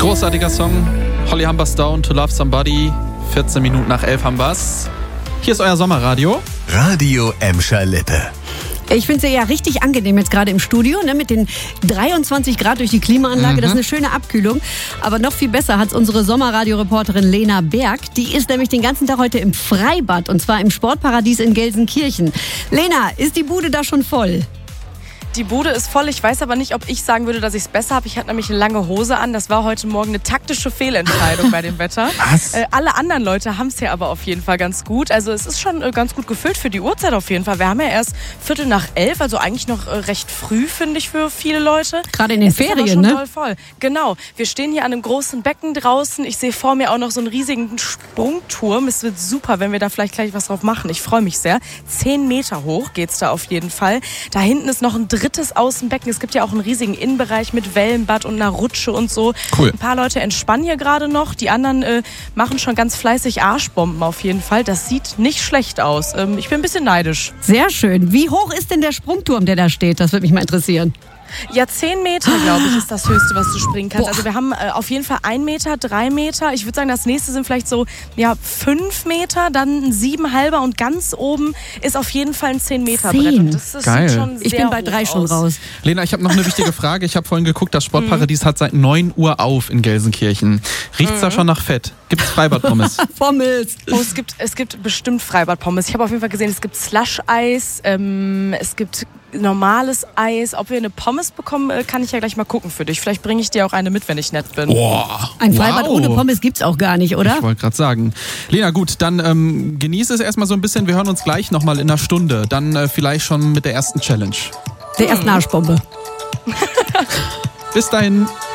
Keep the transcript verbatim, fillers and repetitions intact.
Großartiger Song. Holly Humberstone, To Love Somebody. vierzehn Minuten nach elf haben wir's. Hier ist euer Sommerradio. Radio Emscher Lippe. Ich finde es ja richtig angenehm jetzt gerade im Studio, ne, mit den dreiundzwanzig Grad durch die Klimaanlage. Mhm. Das ist eine schöne Abkühlung. Aber noch viel besser hat's unsere Sommerradio-Reporterin Lena Berg. Die ist nämlich den ganzen Tag heute im Freibad und zwar im Sportparadies in Gelsenkirchen. Lena, ist die Bude da schon voll? Die Bude ist voll. Ich weiß aber nicht, ob ich sagen würde, dass ich es besser habe. Ich hatte nämlich eine lange Hose an. Das war heute Morgen eine taktische Fehlentscheidung bei dem Wetter. Was? Äh, alle anderen Leute haben es ja aber auf jeden Fall ganz gut. Also es ist schon äh, ganz gut gefüllt für die Uhrzeit auf jeden Fall. Wir haben ja erst Viertel nach elf, also eigentlich noch äh, recht früh, finde ich, für viele Leute. Gerade in den es Ferien, ist aber schon ne? Voll, voll. Genau. Wir stehen hier an einem großen Becken draußen. Ich sehe vor mir auch noch so einen riesigen Sprungturm. Es wird super, wenn wir da vielleicht gleich was drauf machen. Ich freue mich sehr. Zehn Meter hoch geht's da auf jeden Fall. Da hinten ist noch ein drittes Außenbecken. Es gibt ja auch einen riesigen Innenbereich mit Wellenbad und einer Rutsche und so. Cool. Ein paar Leute entspannen hier gerade noch. Die anderen äh, machen schon ganz fleißig Arschbomben auf jeden Fall. Das sieht nicht schlecht aus. Ähm, ich bin ein bisschen neidisch. Sehr schön. Wie hoch ist denn der Sprungturm, der da steht? Das würde mich mal interessieren. Ja, zehn Meter, glaube ich, ist das Höchste, was du springen kannst. Boah. Also wir haben äh, auf jeden Fall ein Meter, drei Meter. Ich würde sagen, das nächste sind vielleicht so ja, fünf Meter, dann ein siebenhalber und ganz oben ist auf jeden Fall ein zehn Meter Brett. Zehn. Und das, das Geil. sieht schon sehr Ich bin bei hoch drei schon aus. raus. Lena, ich habe noch eine wichtige Frage. Ich habe vorhin geguckt, das Sportparadies hat seit neun Uhr auf in Gelsenkirchen. Riecht's da schon nach Fett? Gibt's Freibad-Pommes? Pommes. Oh, es gibt, es gibt bestimmt Freibad-Pommes. Ich habe auf jeden Fall gesehen, es gibt Slush-Eis, ähm, es gibt normales Eis. Ob wir eine Pommes bekommen, äh, kann ich ja gleich mal gucken für dich. Vielleicht bringe ich dir auch eine mit, wenn ich nett bin. Boah. Ein Freibad Wow. ohne Pommes gibt's auch gar nicht, oder? Ich wollte gerade sagen. Lena, gut, dann ähm, genieß es erstmal so ein bisschen. Wir hören uns gleich nochmal in einer Stunde. Dann äh, vielleicht schon mit der ersten Challenge. Der ersten Arschbombe. Bis dahin.